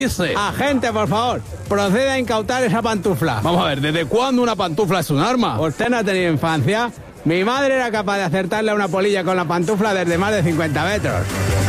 dice? Agente, por favor, procede a incautar esa pantufla. Vamos a ver, ¿desde cuándo una pantufla es un arma? ¿Usted no ha tenido infancia? Mi madre era capaz de acertarle a una polilla con la pantufla desde más de 50 metros.